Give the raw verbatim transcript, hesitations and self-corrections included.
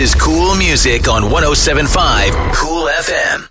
is Cool Music on one oh seven point five Cool F M.